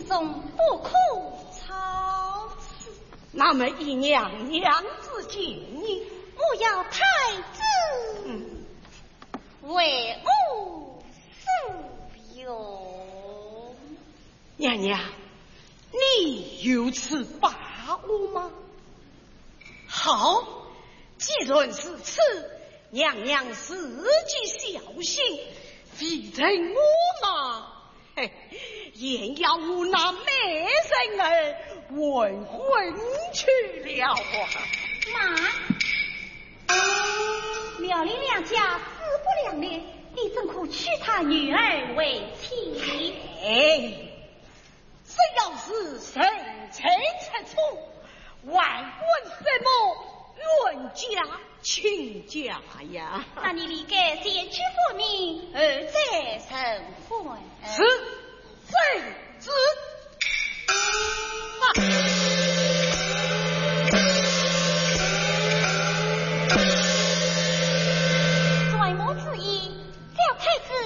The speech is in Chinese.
中不可操持。 那么以娘娘之建议， 我要太子为我所用。 娘娘，你有此把握吗？好，既然是此，娘娘自己小心，否则我嘛，也要我那美人儿混混去了啊！ 妈，苗林两家势不两立，你怎可娶她女儿为妻？ 只要是神情出错，万问什么冤家亲家呀？ 那你立该先娶父命，而再成婚。 是正直。 在我之意，小太子